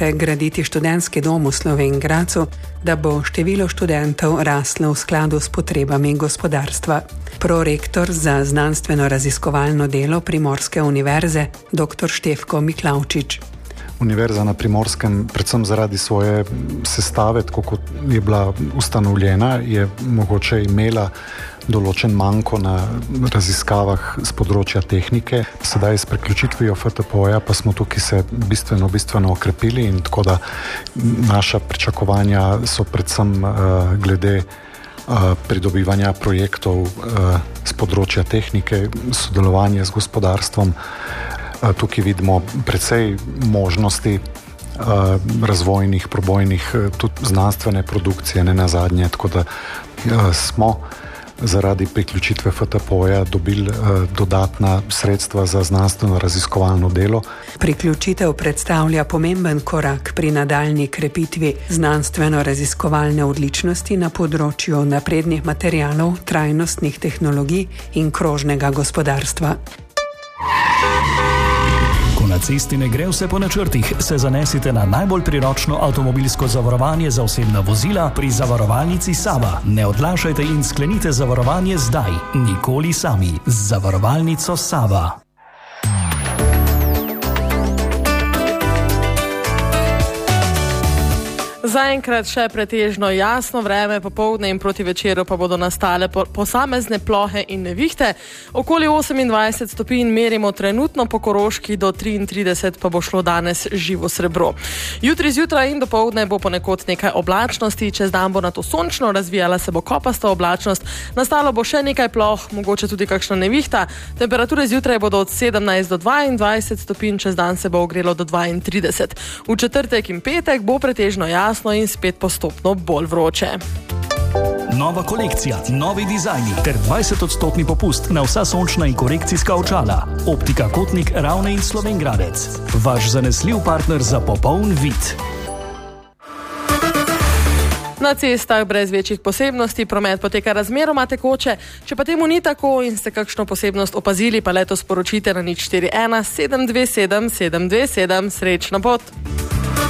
načrte graditi študentski dom v Slovenj Gradcu, da bo število študentov raslo v skladu s potrebami gospodarstva. Prorektor za znanstveno-raziskovalno delo Primorske univerze, dr. Štefko Miklavčič. Univerza na Primorskem, predvsem zaradi svoje sestave, tako kot je bila ustanovljena, je mogoče imela določen manko na raziskavah z področja tehnike. Sedaj s priključitvijo FTPO-ja pa smo tukaj se bistveno okrepili in tako da naša pričakovanja so predvsem glede pridobivanja projektov z področja tehnike, sodelovanje z gospodarstvom. Tukaj vidimo precej možnosti razvojnih, probojnih, tudi znanstvene produkcije, ne nazadnje, tako da smo zaradi priključitve FTPO-ja dobili dodatna sredstva za znanstveno-raziskovalno delo. Priključitev predstavlja pomemben korak pri nadaljnji krepitvi znanstveno-raziskovalne odličnosti na področju naprednih materialov, trajnostnih tehnologij in krožnega gospodarstva. Ko na cesti ne gre vse po načrtih, se zanesite na najbolj priročno avtomobilsko zavarovanje za osebna vozila pri zavarovalnici Sava. Ne odlašajte in sklenite zavarovanje zdaj, nikoli sami. Z zavarovalnico Sava. Zaenkrat še pretežno jasno vreme, popoldne in proti večeru pa bodo nastale posamezne plohe in nevihte. Okoli 28 stopinj merimo trenutno, po Koroški do 33 pa bo šlo danes živo srebro. Jutri zjutraj in dopoldne bo ponekod nekaj oblačnosti, čez dan bo nato sončno, razvijala se bo kopasta oblačnost, nastalo bo še nekaj ploh, mogoče tudi kakšna nevihta. Temperature zjutraj bodo od 17 do 22 stopinj, čez dan se bo ogrelo do 32. V četrtek in petek bo pretežno jasno in spet postopno bolj vroče. Nova kolekcija, novi dizajni ter 20% popust na vsa sončna in korekcijska očala. Optika Kotnik, Ravne in Slovenj Gradec. Vaš zanesljiv partner za popoln vid. Na cestah brez večjih posebnosti promet poteka razmeroma tekoče. Če pa temu ni tako in ste kakšno posebnost opazili, pa letos sporočite na 041 727 727. Srečno pot!